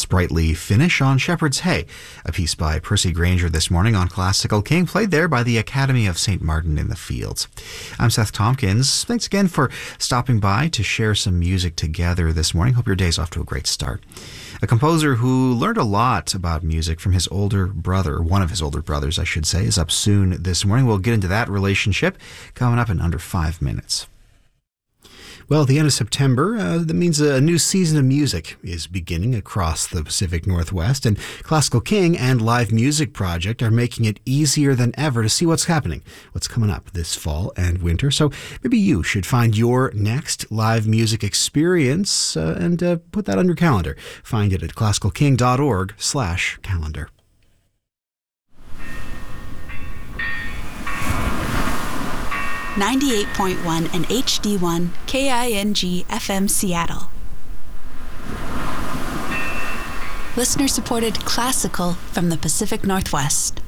sprightly finish on Shepherd's Hay, a piece by Percy Grainger this morning on Classical King, played there by the Academy of St. Martin in the Fields. I'm Seth Tompkins. Thanks again for stopping by to share some music together this morning. Hope your day's off to a great start. A composer who learned a lot about music from his older brother, one of his older brothers, I should say, is up soon this morning. We'll get into that relationship coming up in under 5 minutes. Well, at the end of September, that means a new season of music is beginning across the Pacific Northwest, and Classical King and Live Music Project are making it easier than ever to see what's happening, what's coming up this fall and winter. So maybe you should find your next live music experience and put that on your calendar. Find it at classicalking.org/calendar. 98.1 and HD1 KING FM Seattle. Listener-supported classical from the Pacific Northwest.